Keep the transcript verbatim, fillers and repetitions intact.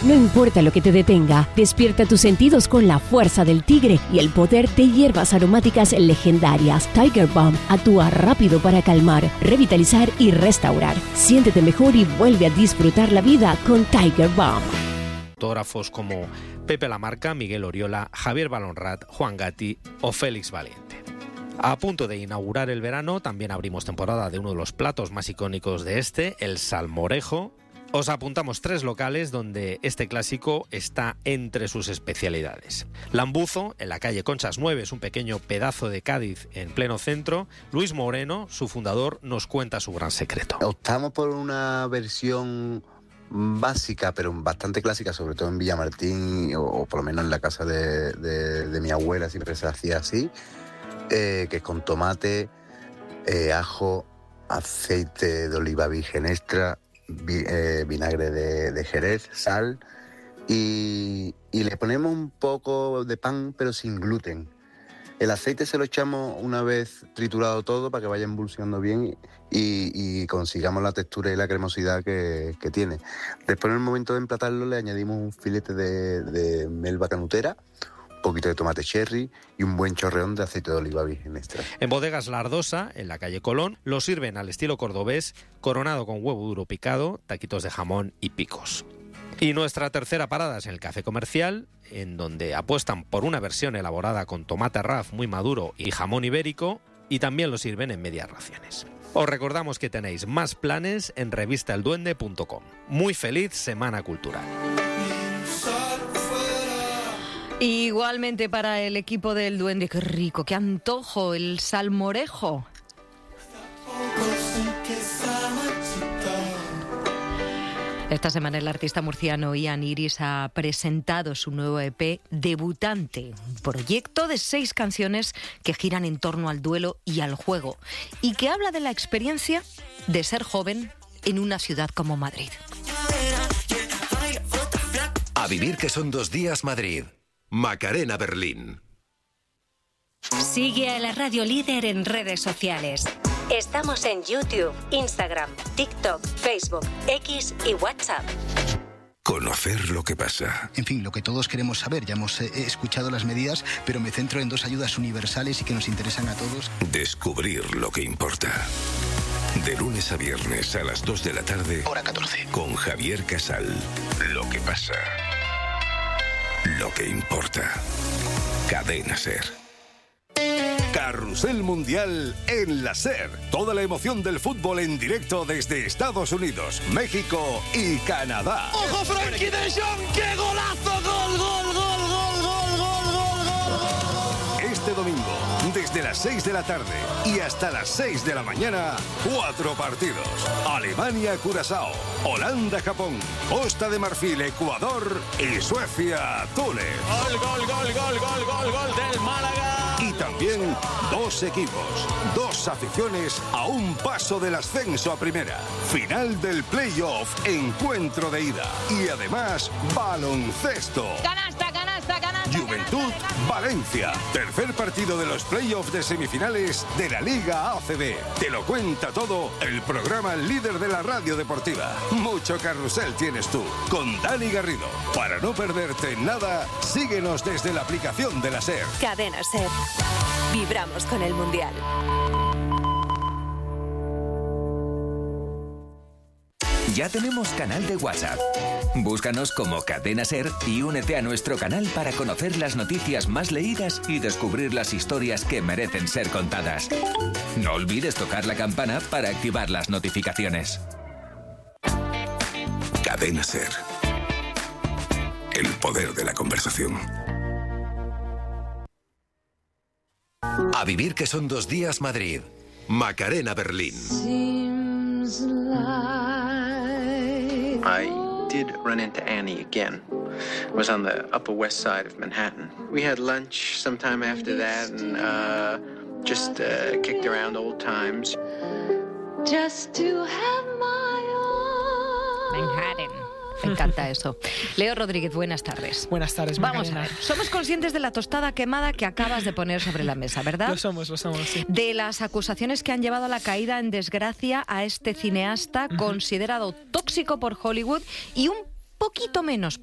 No importa lo que te detenga, despierta tus sentidos con la fuerza del tigre y el poder de hierbas aromáticas legendarias. Tiger Balm actúa rápido para calmar, revitalizar y restaurar. Siéntete mejor y vuelve a disfrutar la vida con Tiger Balm. Fotógrafos como Pepe Lamarca, Miguel Oriola, Javier Balonrat, Juan Gatti o Félix Valiente. A punto de inaugurar el verano, también abrimos temporada de uno de los platos más icónicos de este, el salmorejo. Os apuntamos tres locales donde este clásico está entre sus especialidades. Lambuzo, en la calle Conchas nueve, es un pequeño pedazo de Cádiz en pleno centro. Luis Moreno, su fundador, nos cuenta su gran secreto. Optamos por una versión básica, pero bastante clásica, sobre todo en Villamartín, o, o por lo menos en la casa de, de, de mi abuela siempre se hacía así, eh, que es con tomate, eh, ajo, aceite de oliva virgen extra, Vi, eh, vinagre de, de Jerez, sal y, y le ponemos un poco de pan pero sin gluten. El aceite se lo echamos una vez triturado todo para que vaya emulsionando bien y, y consigamos la textura y la cremosidad que, que tiene. Después, en el momento de emplatarlo, le añadimos un filete de, de melva canutera, un poquito de tomate cherry y un buen chorreón de aceite de oliva virgen extra. En Bodegas La Ardosa, en la calle Colón, lo sirven al estilo cordobés, coronado con huevo duro picado, taquitos de jamón y picos. Y nuestra tercera parada es en el Café Comercial, en donde apuestan por una versión elaborada con tomate raf muy maduro y jamón ibérico, y también lo sirven en medias raciones. Os recordamos que tenéis más planes en revista el duende punto com. Muy feliz Semana Cultural. Igualmente para el equipo del Duende, qué rico, qué antojo, el salmorejo. Esta semana el artista murciano Ian Iris ha presentado su nuevo E P Debutante, un proyecto de seis canciones que giran en torno al duelo y al juego y que habla de la experiencia de ser joven en una ciudad como Madrid. A vivir que son dos días Madrid. Macarena Berlín. Sigue a la Radio Líder en redes sociales. Estamos en YouTube, Instagram, TikTok, Facebook, X y WhatsApp. Conocer lo que pasa. En fin, lo que todos queremos saber. Ya hemos eh, escuchado las medidas, pero me centro en dos ayudas universales y que nos interesan a todos. Descubrir lo que importa. De lunes a viernes a las dos de la tarde. Hora catorce. Con Javier Casal. Lo que pasa. Lo que importa. Cadena Ser. Carrusel Mundial en la SER. Toda la emoción del fútbol en directo desde Estados Unidos, México y Canadá. ¡Ojo, Frankie de Jong! ¡Qué golazo! ¡Gol, gol, gol, gol, gol, gol, gol, gol! Este domingo, desde las seis de la tarde y hasta las seis de la mañana, cuatro partidos. Alemania-Curazao, Holanda-Japón, Costa de Marfil, Ecuador y Suecia-Túnez. Gol, gol, gol, gol, gol, gol, gol del Málaga. Y también dos equipos, dos aficiones a un paso del ascenso a primera. Final del playoff, encuentro de ida. Y además, baloncesto. Canasta, canasta, canasta. Juventud, canasta, canasta. Valencia. Tercer partido de los playoffs de semifinales de la Liga A C B. Te lo cuenta todo el programa líder de la radio deportiva. Mucho carrusel tienes tú, con Dani Garrido. Para no perderte nada, síguenos desde la aplicación de la SER. Cadena Ser. Vibramos con el Mundial. Ya tenemos canal de WhatsApp. Búscanos como Cadena Ser y únete a nuestro canal para conocer las noticias más leídas y descubrir las historias que merecen ser contadas. No olvides tocar la campana para activar las notificaciones. Cadena Ser. El poder de la conversación. A vivir que son dos días Madrid. Macarena Berlín. I did run into Annie again. It was on the Upper West Side of Manhattan. We had lunch sometime after that and uh, just uh, kicked around old times. Just to have my own. Manhattan. Me encanta eso. Leo Rodríguez, buenas tardes. Buenas tardes, Vamos Macarena. a ver. Somos conscientes de la tostada quemada que acabas de poner sobre la mesa, ¿verdad? Lo somos, lo somos, sí. De las acusaciones que han llevado a la caída en desgracia a este cineasta uh-huh. considerado tóxico por Hollywood y un poquito menos